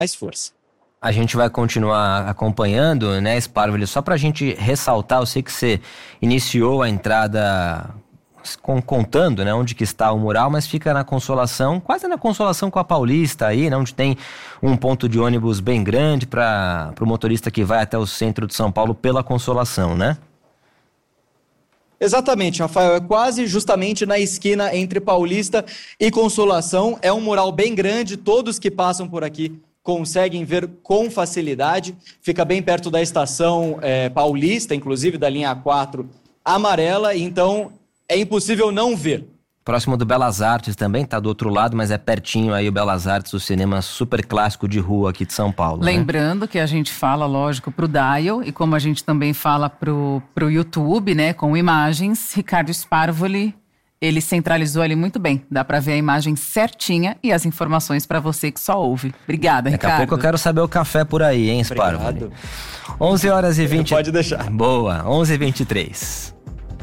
mais força. A gente vai continuar acompanhando, né, Sparvoli? Só pra gente ressaltar, eu sei que você iniciou a entrada contando, né, onde que está o mural, mas fica na Consolação, quase na Consolação com a Paulista aí, né, onde tem um ponto de ônibus bem grande para o motorista que vai até o centro de São Paulo pela Consolação, né? Exatamente, Rafael, é quase justamente na esquina entre Paulista e Consolação. É um mural bem grande, todos que passam por aqui conseguem ver com facilidade. Fica bem perto da estação Paulista, inclusive da linha 4 amarela, então é impossível não ver. Próximo do Belas Artes também, tá do outro lado, mas é pertinho aí o Belas Artes, o cinema super clássico de rua aqui de São Paulo. Lembrando, né, que a gente fala, lógico, pro Dial, e como a gente também fala pro YouTube, né, com imagens, Ricardo Sparvoli, ele centralizou ali muito bem. Dá pra ver a imagem certinha e as informações pra você que só ouve. Obrigada, Ricardo. Daqui a pouco eu quero saber o café por aí, hein, Sparvoli? 11h20. Pode deixar. Boa, 11h23.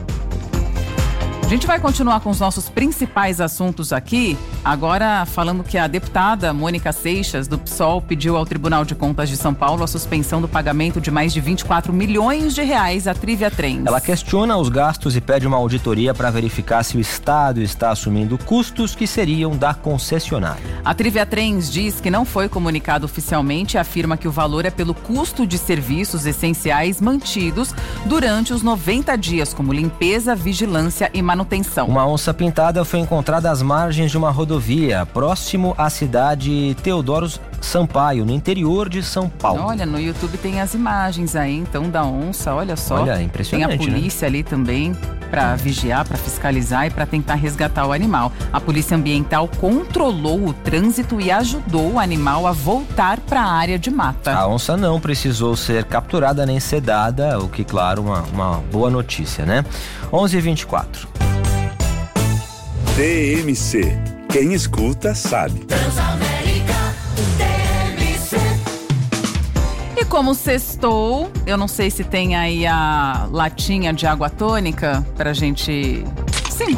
A gente vai continuar com os nossos principais assuntos aqui, agora falando que a deputada Mônica Seixas, do PSOL, pediu ao Tribunal de Contas de São Paulo a suspensão do pagamento de mais de 24 milhões de reais à Trivia Trens. Ela questiona os gastos e pede uma auditoria para verificar se o Estado está assumindo custos que seriam da concessionária. A Trivia Trens diz que não foi comunicado oficialmente e afirma que o valor é pelo custo de serviços essenciais mantidos durante os 90 dias, como limpeza, vigilância e manutenção. Uma onça pintada foi encontrada às margens de uma rodovia, próximo à cidade Teodoro Sampaio, no interior de São Paulo. Olha, no YouTube tem as imagens aí, então, da onça, olha só. Olha, impressionante, tem a polícia, né, ali também para vigiar, para fiscalizar e para tentar resgatar o animal. A Polícia Ambiental controlou o trânsito e ajudou o animal a voltar para a área de mata. A onça não precisou ser capturada nem sedada, o que, claro, uma boa notícia, né? 11h24. TMC. Quem escuta sabe. Transamérica TMC. E como sextou, eu não sei se tem aí a latinha de água tônica pra gente... Sim.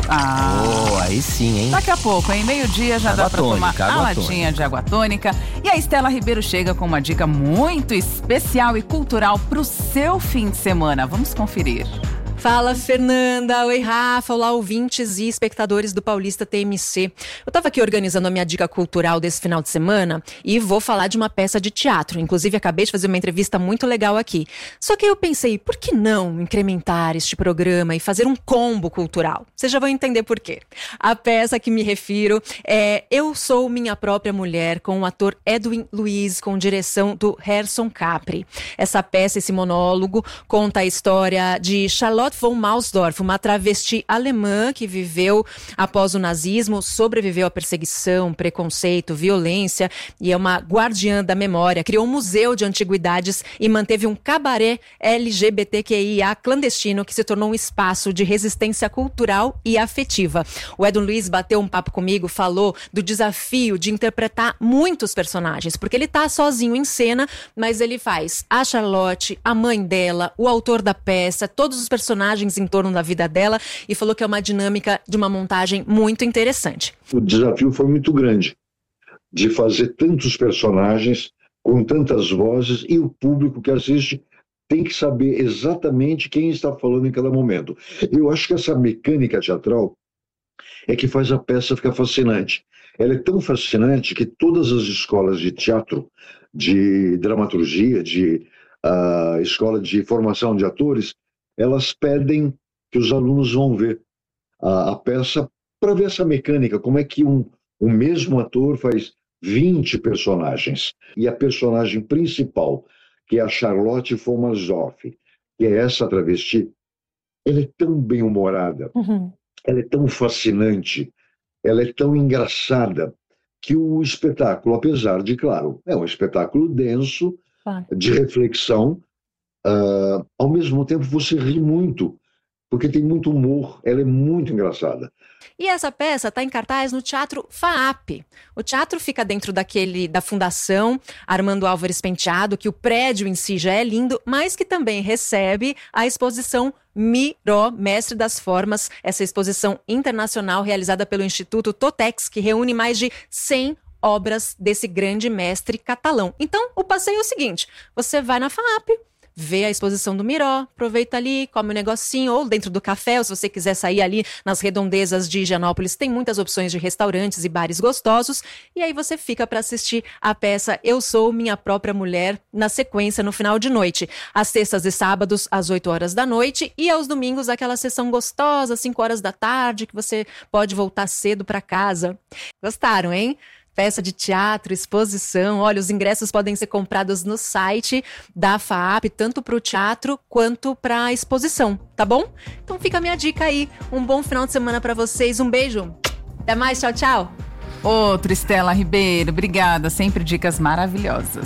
Aí sim, hein? Daqui a pouco, hein? Meio-dia já água dá pra tônica, tomar a latinha de água tônica. E a Estela Ribeiro chega com uma dica muito especial e cultural pro seu fim de semana. Vamos conferir. Fala, Fernanda. Oi, Rafa. Olá, ouvintes e espectadores do Paulista TMC. Eu tava aqui organizando a minha dica cultural desse final de semana e vou falar de uma peça de teatro. Inclusive, acabei de fazer uma entrevista muito legal aqui. Só que eu pensei, por que não incrementar este programa e fazer um combo cultural? Vocês já vão entender por quê. A peça a que me refiro é Eu Sou Minha Própria Mulher, com o ator Edwin Luiz, com direção do Gerson Capri. Essa peça, esse monólogo, conta a história de Charlotte von Mausdorff, uma travesti alemã que viveu após o nazismo, sobreviveu à perseguição, preconceito, violência e é uma guardiã da memória. Criou um museu de antiguidades e manteve um cabaré LGBTQIA clandestino que se tornou um espaço de resistência cultural e afetiva. O Edwin Luiz bateu um papo comigo, falou do desafio de interpretar muitos personagens, porque ele tá sozinho em cena, mas ele faz a Charlotte, a mãe dela, o autor da peça, todos os personagens em torno da vida dela, e falou que é uma dinâmica de uma montagem muito interessante. O desafio foi muito grande, de fazer tantos personagens, com tantas vozes, e o público que assiste tem que saber exatamente quem está falando em cada momento. Eu acho que essa mecânica teatral é que faz a peça ficar fascinante. Ela é tão fascinante que todas as escolas de teatro, de dramaturgia, de escola de formação de atores, elas pedem que os alunos vão ver a peça para ver essa mecânica, como é que o mesmo ator faz 20 personagens. E a personagem principal, que é a Charlotte von Mausdorff, que é essa travesti, ela é tão bem-humorada, ela é tão fascinante, ela é tão engraçada, que o espetáculo, apesar de, claro, é um espetáculo denso, de reflexão, ao mesmo tempo você ri muito, porque tem muito humor, ela é muito engraçada. E essa peça está em cartaz no Teatro FAAP. O teatro fica dentro da Fundação Armando Álvares Penteado, que o prédio em si já é lindo, mas que também recebe a exposição Miró, Mestre das Formas, essa exposição internacional realizada pelo Instituto Totex, que reúne mais de 100 obras desse grande mestre catalão. Então, o passeio é o seguinte, você vai na FAAP, vê a exposição do Miró, aproveita ali, come um negocinho, ou dentro do café, ou se você quiser sair ali nas redondezas de Higienópolis, tem muitas opções de restaurantes e bares gostosos, e aí você fica para assistir a peça Eu Sou Minha Própria Mulher, na sequência, no final de noite. Às sextas e sábados, às 8 horas da noite, e aos domingos, aquela sessão gostosa, 5 horas da tarde, que você pode voltar cedo para casa. Gostaram, hein? Peça de teatro, exposição. Olha, os ingressos podem ser comprados no site da FAAP, tanto para o teatro quanto para a exposição, tá bom? Então fica a minha dica aí. Um bom final de semana para vocês. Um beijo. Até mais. Tchau, tchau. Outro, Estela Ribeiro. Obrigada. Sempre dicas maravilhosas.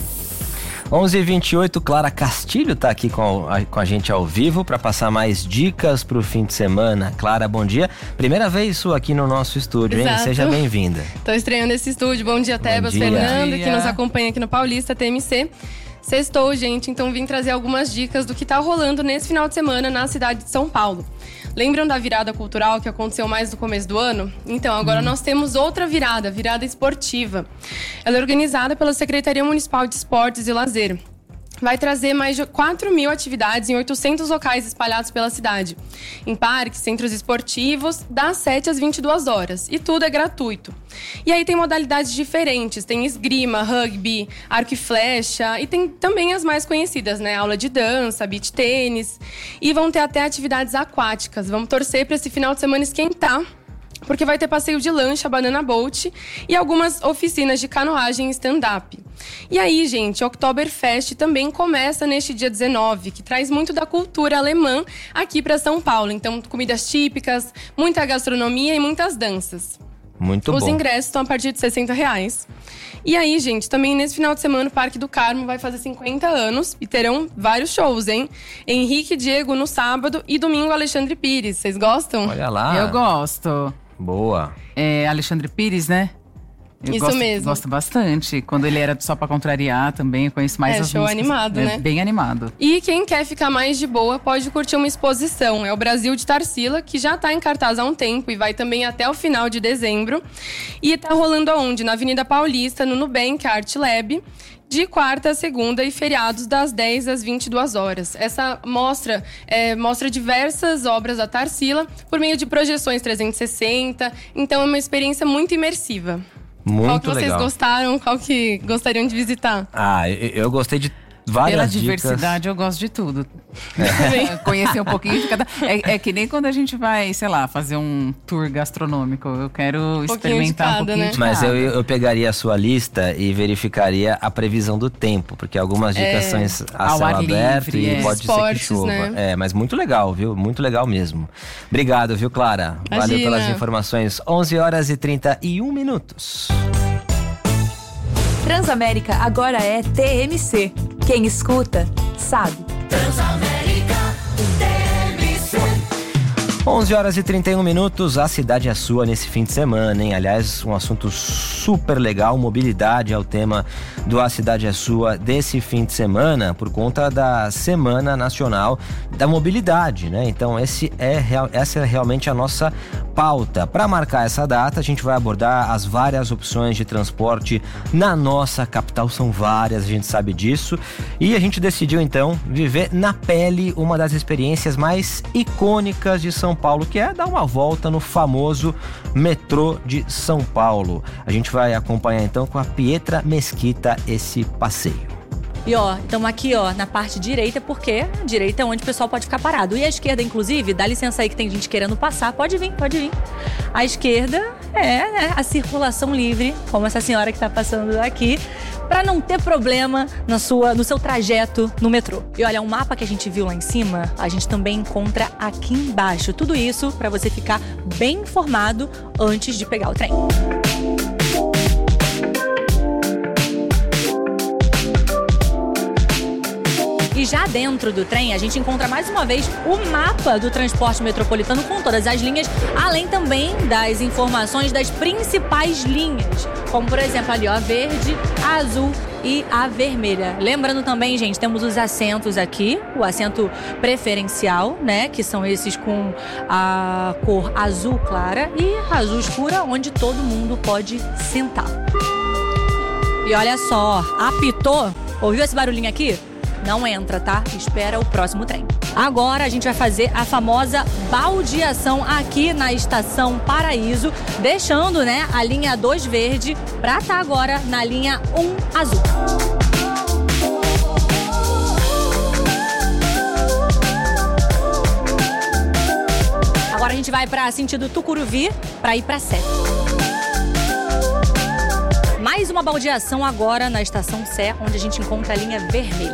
11h28, Clara Castilho está aqui com a gente ao vivo para passar mais dicas para o fim de semana. Clara, bom dia. Primeira vez sua aqui no nosso estúdio, hein? Seja bem-vinda. Estou estreando esse estúdio. Bom dia, Tebas, Fernanda, que nos acompanha aqui no Paulista TMC. Sextou, gente, então vim trazer algumas dicas do que está rolando nesse final de semana na cidade de São Paulo. Lembram da virada cultural que aconteceu mais no começo do ano? Então, agora nós temos outra virada, virada esportiva. Ela é organizada pela Secretaria Municipal de Esportes e Lazer. Vai trazer mais de 4.000 atividades em 800 locais espalhados pela cidade. Em parques, centros esportivos, das 7 às 22 horas. E tudo é gratuito. E aí tem modalidades diferentes. Tem esgrima, rugby, arco e flecha. E tem também as mais conhecidas, né? Aula de dança, beach tênis. E vão ter até atividades aquáticas. Vamos torcer para esse final de semana esquentar. Porque vai ter passeio de lancha, banana boat e algumas oficinas de canoagem e stand-up. E aí, gente, o Oktoberfest também começa neste dia 19, que traz muito da cultura alemã aqui para São Paulo. Então, comidas típicas, muita gastronomia e muitas danças. Muito bom. Os ingressos estão a partir de R$60. E aí, gente, também nesse final de semana o Parque do Carmo vai fazer 50 anos e terão vários shows, hein? Henrique e Diego no sábado e domingo Alexandre Pires. Vocês gostam? Olha lá. Eu gosto. Boa. É Alexandre Pires, né? Isso mesmo. Gosto bastante. Quando ele era Só Pra Contrariar também, eu conheço mais as show músicas. animado, né? Bem animado. E quem quer ficar mais de boa pode curtir uma exposição. É o Brasil de Tarsila, que já tá em cartaz há um tempo e vai também até o final de dezembro. E tá rolando aonde? Na Avenida Paulista, no Nubank Art Lab. De quarta a segunda e feriados das 10 às 22 horas. Essa mostra mostra diversas obras da Tarsila por meio de projeções 360. Então é uma experiência muito imersiva. Muito qual que vocês legal. Gostaram? Qual que gostariam de visitar? Eu gostei de várias Pela dicas. diversidade, eu gosto de tudo. Conhecer um pouquinho de cada... É que nem quando a gente vai, sei lá, fazer um tour gastronômico. Eu quero experimentar um pouquinho de Mas cada. eu pegaria a sua lista e verificaria a previsão do tempo. Porque algumas dicas são a ao céu ar aberto livre, e pode Esportes, ser que chova. né? Mas muito legal, viu? Muito legal mesmo. Obrigado, viu, Clara? Valeu Imagina. pelas informações. 11h31. Transamérica agora é TMC. Quem escuta, sabe. Transamérica TMC. 11h31. A cidade é sua nesse fim de semana, hein? Aliás, um assunto super legal. Mobilidade é o tema do A Cidade é Sua desse fim de semana, por conta da Semana Nacional da Mobilidade, né? Então, essa é realmente a nossa pauta. Para marcar essa data, a gente vai abordar as várias opções de transporte na nossa capital. São várias, a gente sabe disso. E a gente decidiu, então, viver na pele uma das experiências mais icônicas de São Paulo, que é dar uma volta no famoso metrô de São Paulo. A gente vai acompanhar, então, com a Pietra Mesquita esse passeio. E ó, estamos aqui ó, na parte direita, porque a direita é onde o pessoal pode ficar parado. E a esquerda, inclusive, dá licença aí que tem gente querendo passar, pode vir. A esquerda é a circulação livre, como essa senhora que está passando aqui, para não ter problema no seu trajeto no metrô. E olha, um mapa que a gente viu lá em cima, a gente também encontra aqui embaixo. Tudo isso para você ficar bem informado antes de pegar o trem. E já dentro do trem, a gente encontra mais uma vez o mapa do transporte metropolitano com todas as linhas, além também das informações das principais linhas, como por exemplo ali, ó, a verde, a azul e a vermelha. Lembrando também, gente, temos os assentos aqui, o assento preferencial, né, que são esses com a cor azul clara e azul escura, onde todo mundo pode sentar. E olha só, apitou, ouviu esse barulhinho aqui? Não entra, tá? Espera o próximo trem. Agora a gente vai fazer a famosa baldeação aqui na Estação Paraíso, deixando, né, a linha 2 verde pra estar agora na linha 1 azul. Agora a gente vai para sentido Tucuruvi para ir para Sé. Mais uma baldeação agora na Estação Sé, onde a gente encontra a linha vermelha.